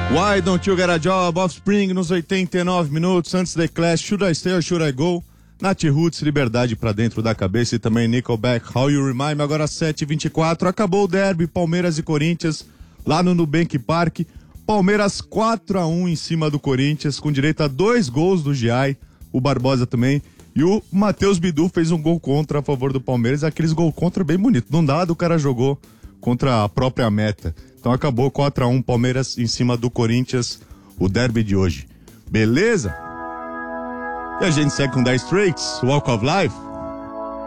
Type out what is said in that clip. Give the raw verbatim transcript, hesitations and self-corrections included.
Why Don't You Get a Job, Offspring nos oitenta e nove minutos, antes The Clash, Should I Stay or Should I Go? Nat Roots, Liberdade pra Dentro da Cabeça e também Nickelback, How You Remind Me. Agora sete e vinte e quatro, acabou o derby, Palmeiras e Corinthians, lá no Nubank Park. Palmeiras quatro a um em cima do Corinthians, com direito a dois gols do Giai, o Barbosa também. E o Matheus Bidu fez um gol contra a favor do Palmeiras, aqueles gol contra bem bonito. Num dado o cara jogou contra a própria meta. Então acabou quatro a um, Palmeiras em cima do Corinthians, o derby de hoje. Beleza? E a gente segue com Dire Straits, Walk of Life.